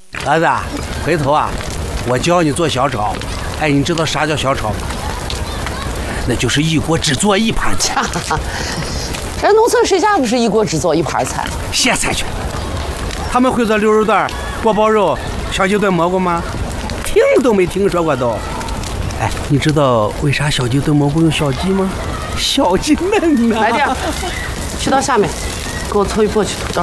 儿子，回头啊，我教你做小炒。哎，你知道啥叫小炒吗？那就是一锅只做一盘菜。 这农村谁家不是一锅只做一盘菜？ 歇菜去。他们会做溜肉段、锅包肉、小鸡炖蘑菇吗？听都没听说过都。哎，你知道为啥小鸡炖蘑菇用小鸡吗？小鸡嫩啊！ 来点，去到下面，给我凑一簸箕土豆。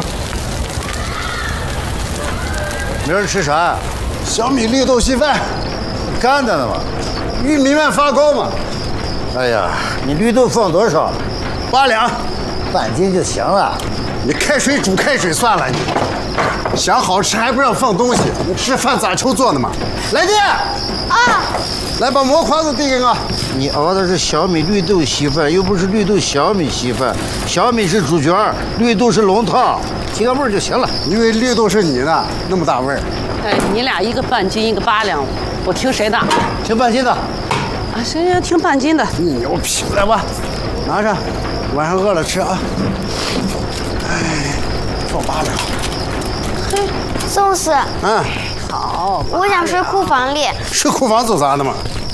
明儿吃啥？小米绿豆稀饭，干的呢嘛。玉米面发糕嘛。哎呀，你绿豆放多少？8两，半斤就行了。你开水煮开水算了，你想好吃还不让放东西？你吃饭咋求做的嘛？来电啊！来把馍筐子递给我。你熬的是小米绿豆稀饭，又不是绿豆小米稀饭。小米是主角，绿豆是龙套，提个味儿就行了。因为绿豆是你的，那么大味儿。 哎，你俩一个半斤，一个8两，我听谁的？ 听半斤的。 啊，行，听半斤的。 你牛皮，来吧，拿上，晚上饿了吃啊。哎，放8两。 嘿，宋师。 嗯。 好。 我想睡库房里。 睡库房做啥的嘛？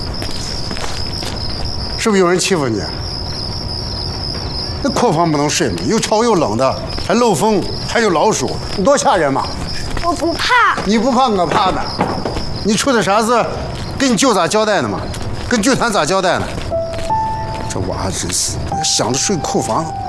是不是有人欺负你？那库房不能睡嘛，又潮又冷的，还漏风，还有老鼠，你多吓人嘛！ 我不怕。 你不怕，我怕的。你出的啥事，跟你舅咋交代呢嘛？跟剧团咋交代呢？这娃真是想着睡库房。